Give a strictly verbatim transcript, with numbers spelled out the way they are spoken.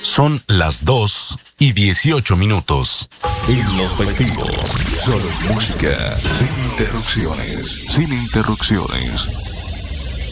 Son las dos y dieciocho minutos. En los festivos, solo música, sin interrupciones, sin interrupciones.